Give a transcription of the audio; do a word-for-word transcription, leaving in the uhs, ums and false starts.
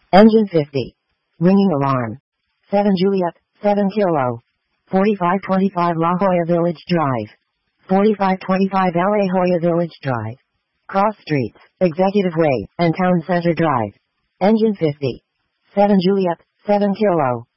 Engine fifty. Ringing alarm. seven Juliet, seven Kilo. forty-five twenty-five La Jolla Village Drive. forty-five twenty-five La Jolla Village Drive. Cross Streets, Executive Way, and Town Center Drive. Engine fifty. seven Juliet, seven Kilo.